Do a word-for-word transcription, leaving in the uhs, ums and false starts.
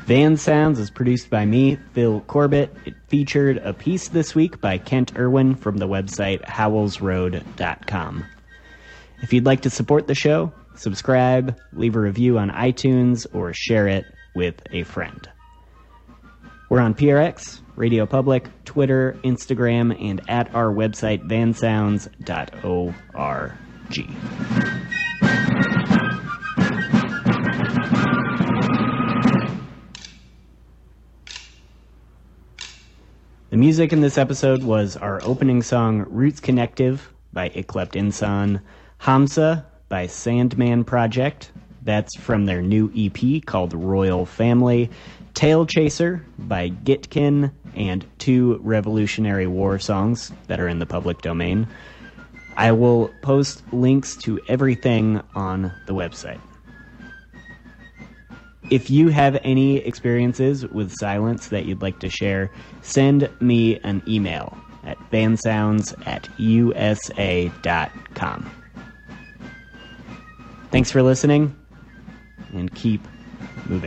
Van Sounds is produced by me, Phil Corbett. It featured a piece this week by Kent Irwin from the website howells road dot com. If you'd like to support the show, subscribe, leave a review on iTunes, or share it with a friend. We're on P R X, Radio Public, Twitter, Instagram, and at our website, van sounds dot org. The music in this episode was our opening song, Roots Connective, by Iklept Insan, Hamza by Sandman Project, that's from their new E P called Royal Family, Tail Chaser by Gitkin, and two Revolutionary War songs that are in the public domain. I will post links to everything on the website. If you have any experiences with silence that you'd like to share, send me an email at vansounds at u s a dot com. Thanks for listening, and keep